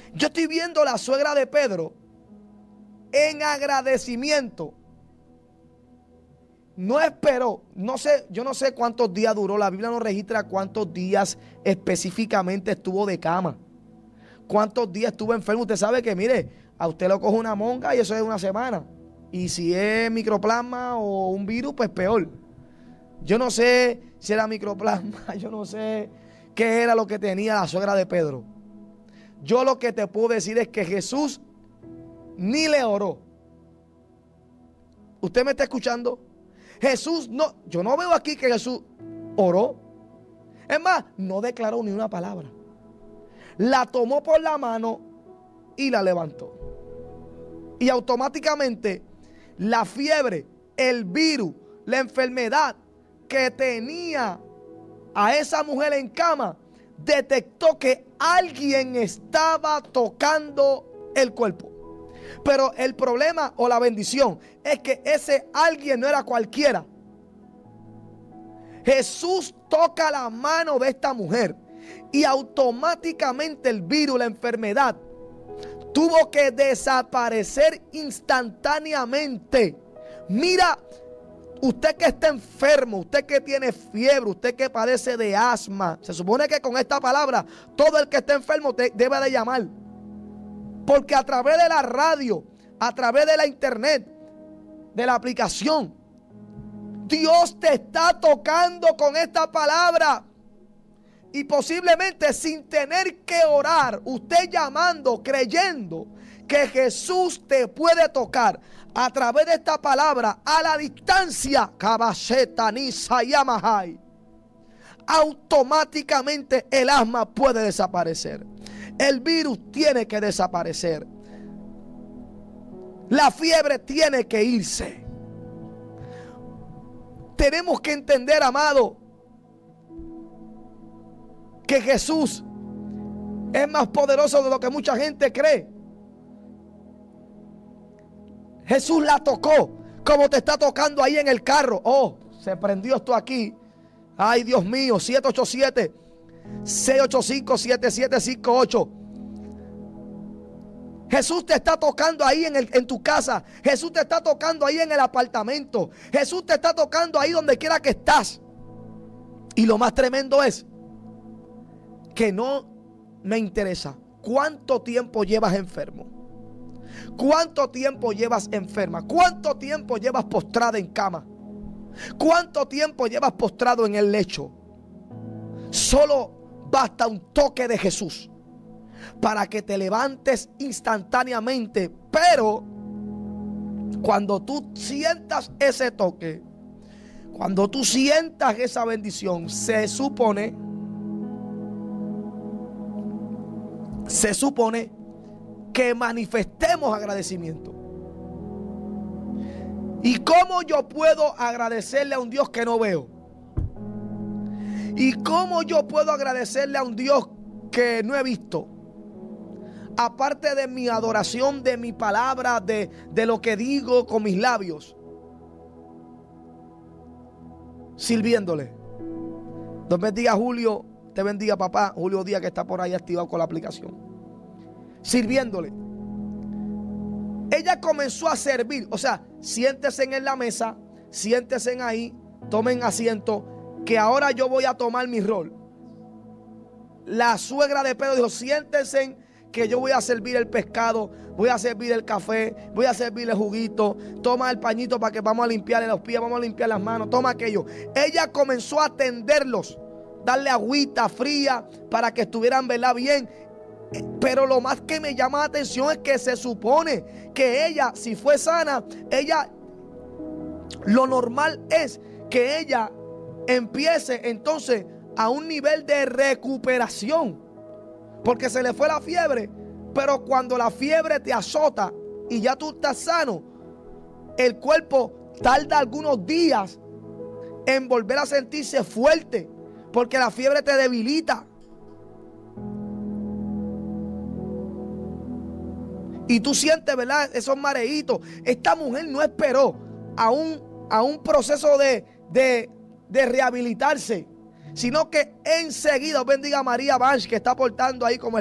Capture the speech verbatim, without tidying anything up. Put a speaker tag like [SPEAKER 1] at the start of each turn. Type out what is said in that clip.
[SPEAKER 1] Yo estoy viendo la suegra de Pedro en agradecimiento. No esperó, no sé, yo no sé cuántos días duró, la Biblia no registra cuántos días específicamente estuvo de cama, cuántos días estuvo enfermo. Usted sabe que, mire, a usted lo coge una monga y eso es una semana. Y si es microplasma o un virus, pues peor. Yo no sé si era microplasma, yo no sé qué era lo que tenía la suegra de Pedro. Yo lo que te puedo decir es que Jesús ni le oró. ¿Usted me está escuchando? Jesús no, yo no veo aquí que Jesús oró. Es más, no declaró ni una palabra. La tomó por la mano y la levantó. Y automáticamente la fiebre, el virus, la enfermedad que tenía a esa mujer en cama, detectó que alguien estaba tocando el cuerpo. Pero el problema o la bendición es que ese alguien no era cualquiera. Jesús toca la mano de esta mujer y automáticamente el virus, la enfermedad, tuvo que desaparecer instantáneamente. Mira, usted que está enfermo, usted que tiene fiebre, usted que padece de asma, se supone que con esta palabra todo el que está enfermo te debe de llamar. Porque a través de la radio, a través de la internet, de la aplicación, Dios te está tocando con esta palabra. Y posiblemente sin tener que orar, usted llamando, creyendo que Jesús te puede tocar a través de esta palabra a la distancia, automáticamente el asma puede desaparecer. El virus tiene que desaparecer. La fiebre tiene que irse. Tenemos que entender, amado, que Jesús es más poderoso de lo que mucha gente cree. Jesús la tocó como te está tocando ahí en el carro. Oh, se prendió esto aquí. Ay, Dios mío, siete ocho siete, seis ocho cinco, siete siete cinco ocho. Jesús te está tocando ahí en, el, en tu casa. Jesús te está tocando ahí en el apartamento. Jesús te está tocando ahí donde quiera que estás. Y lo más tremendo es que no me interesa cuánto tiempo llevas enfermo, cuánto tiempo llevas enferma, cuánto tiempo llevas postrada en cama, cuánto tiempo llevas postrado en el lecho. Solo basta un toque de Jesús para que te levantes instantáneamente. Pero cuando tú sientas ese toque, cuando tú sientas esa bendición, se supone Se supone que manifestemos agradecimiento. ¿Y cómo yo puedo agradecerle a un Dios que no veo? ¿Y cómo yo puedo agradecerle a un Dios que no he visto? Aparte de mi adoración, de mi palabra, de, de lo que digo con mis labios, sirviéndole. Dios bendiga a Julio. Te bendiga, papá. Julio Díaz, que está por ahí activado con la aplicación. Sirviéndole. Ella comenzó a servir. O sea, siéntese en la mesa, siéntese ahí, tomen asiento, que ahora yo voy a tomar mi rol. La suegra de Pedro dijo: siéntense, que yo voy a servir el pescado, voy a servir el café, voy a servir el juguito. Toma el pañito para que vamos a limpiarle los pies, vamos a limpiar las manos, toma aquello. Ella comenzó a atenderlos, darle agüita fría para que estuvieran, ¿verdad?, bien. Pero lo más que me llama la atención es que se supone que ella, si fue sana, ella, lo normal es que ella empiece entonces a un nivel de recuperación, porque se le fue la fiebre. Pero cuando la fiebre te azota y ya tú estás sano, el cuerpo tarda algunos días en volver a sentirse fuerte, porque la fiebre te debilita. Y tú sientes, ¿verdad?, esos mareitos. Esta mujer no esperó a un, a un proceso de, de, de rehabilitarse, sino que enseguida, bendiga a María Banch, que está aportando ahí como